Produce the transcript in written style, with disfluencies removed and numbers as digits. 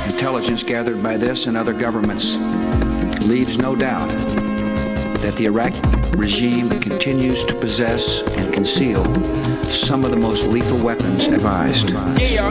Intelligence gathered by this and other governments leaves no doubt that the Iraqi regime continues to possess and conceal some of the most lethal weapons devised. Yeah,